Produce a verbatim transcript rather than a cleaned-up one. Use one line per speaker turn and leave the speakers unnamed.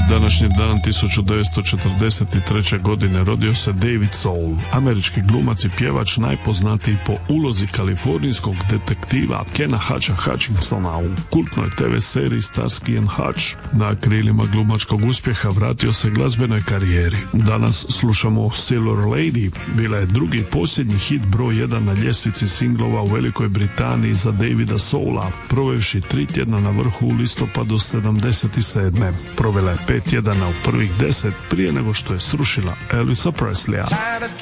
današnji dan tisuću devetsto četrdeset treće. godine rodio se David Soul, američki glumac i pjevač najpoznatiji po ulozi kalifornijskog detektiva Kena Hutcha Hutchinsona u kultnoj te ve seriji Starsky and Hutch. Na krilima glumačkog uspjeha vratio se glazbenoj karijeri. Danas slušamo Silver Lady, bila je drugi i posljednji hit broj jedan na ljestvici singlova u Velikoj Britaniji za Davida Soula, provevši tri tjedna na vrhu u listopadu sedamdeset sedme. Provela je pet tjedana u prvih deset prije nego što je srušila Elvisa Presleya.